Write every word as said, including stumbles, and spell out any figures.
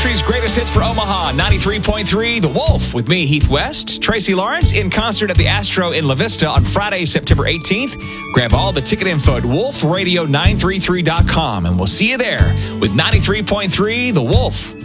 Country's greatest hits for Omaha, ninety-three point three, The Wolf, with me, Heath West. Tracy Lawrence in concert at the Astro in La Vista on Friday, September eighteenth. Grab all the ticket info at wolf radio nine three three dot com, and we'll see you there with ninety-three point three, The Wolf.